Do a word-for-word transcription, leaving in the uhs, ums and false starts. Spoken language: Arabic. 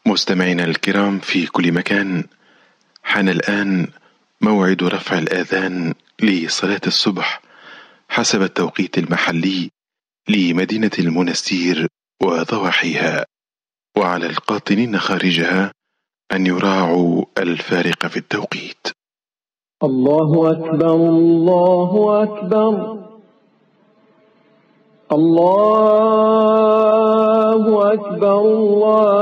مستمعينا الكرام في كل مكان، حان الآن موعد رفع الآذان لصلاة الصبح حسب التوقيت المحلي لمدينة المنستير وضواحيها، وعلى القاطنين خارجها أن يراعوا الفارق في التوقيت. الله أكبر الله أكبر الله أكبر الله